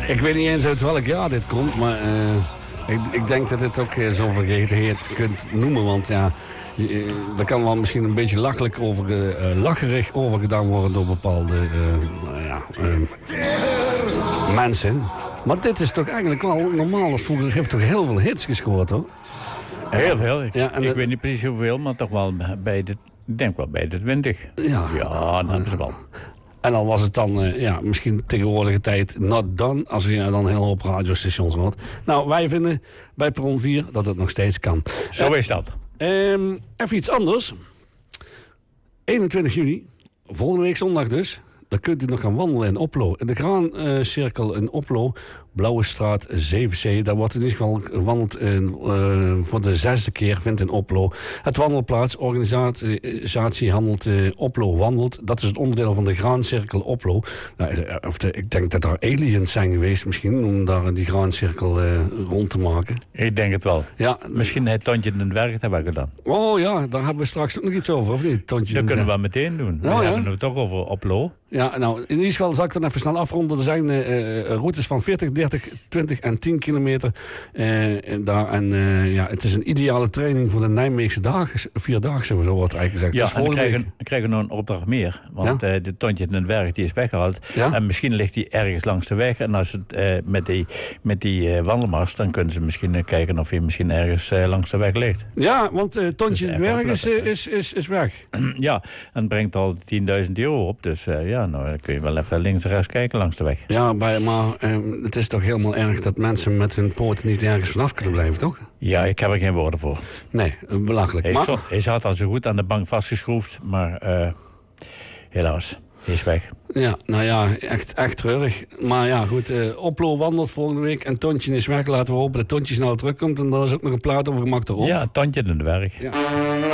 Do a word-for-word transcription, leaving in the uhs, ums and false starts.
Ik weet niet eens uit welk jaar dit komt, maar uh, ik, ik denk dat dit ook uh, zo vergetenheid kunt noemen. Want ja, uh, daar kan wel misschien een beetje lachelijk over, uh, lacherig over gedaan worden door bepaalde uh, ja, uh, mensen. Maar dit is toch eigenlijk wel normaal. Als vroeger heeft toch heel veel hits gescoord, hoor. Heel veel. Ik, ja, ik weet niet precies hoeveel, maar toch wel bij de, ik denk wel bij de twintig. Ja, ja dat is wel. En dan was het dan, uh, ja, misschien tegenwoordige tijd not done, als je dan een hele hoop radiostations hoort. Nou, wij vinden bij Perron vier dat het nog steeds kan. Zo is dat. Um, even iets anders. eenentwintig juni, volgende week zondag dus. Dan kunt u nog gaan wandelen in Oplo. In de Graancirkel uh, in Oplo, Blauwe straat zeven C. Daar wordt in ieder geval gewandeld in, uh, voor de zesde keer, vindt in Oplo. Het wandelplaats, organisatie handelt uh, Oplo wandelt. Dat is het onderdeel van de Graancirkel Oplo. Nou, of de, ik denk dat er aliens zijn geweest misschien, om daar die Graancirkel uh, rond te maken. Ik denk het wel. Ja, misschien het Tontje in het Werk hebben we gedaan. Oh ja, daar hebben we straks ook nog iets over, of niet? Tontje dat kunnen we meteen doen. We oh, hebben ja? het toch over Oplo. Ja, nou, in ieder geval zal ik dan even snel afronden. Er zijn uh, routes van veertig, dertig, twintig en tien kilometer. Uh, en daar, en uh, ja, het is een ideale training voor de Nijmeegse dagen. Vierdaagse, zo wordt eigenlijk gezegd. Ja, dus en dan krijgen, krijgen we nog een opdracht meer. Want ja? uh, de Tontje in het Werk die is weggehaald. Ja? En misschien ligt die ergens langs de weg. En als het uh, met die, met die uh, wandelmars, dan kunnen ze misschien uh, kijken of hij misschien ergens uh, langs de weg ligt. Ja, want uh, Tontje in het Werk is, uh, is, is, is weg. Ja, en het brengt al tienduizend euro op. Dus uh, ja, nou, dan kun je wel even links en rechts kijken langs de weg. Ja, bij, maar uh, het is toch helemaal erg dat mensen met hun poten niet ergens vanaf kunnen blijven, toch? Ja, ik heb er geen woorden voor. Nee, belachelijk. Hij, maar... zo, hij zat al zo goed aan de bank vastgeschroefd, maar uh, helaas, hij is weg. Ja, nou ja, echt, echt treurig. Maar ja, goed, uh, Oplo wandelt volgende week en Tontje is weg. Laten we hopen dat Tontje snel terugkomt. En daar is ook nog een plaat over gemaakt erop. Ja, Tontje in de Werk. Ja.